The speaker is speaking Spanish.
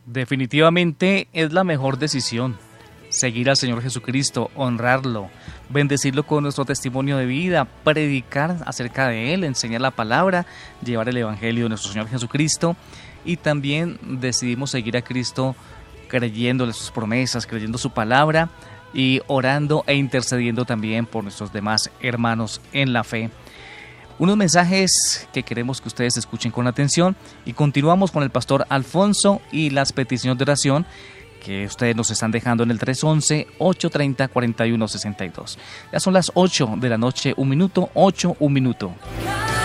Definitivamente es la mejor decisión. Seguir al Señor Jesucristo, honrarlo, bendecirlo con nuestro testimonio de vida, predicar acerca de Él, enseñar la palabra, llevar el Evangelio de nuestro Señor Jesucristo, y también decidimos seguir a Cristo creyéndole sus promesas, creyendo su palabra y orando e intercediendo también por nuestros demás hermanos en la fe. Unos mensajes que queremos que ustedes escuchen con atención, y continuamos con el pastor Alfonso y las peticiones de oración que ustedes nos están dejando en el 311-830-4162. Ya son las 8 de la noche, 1 minuto, 8, 1 minuto.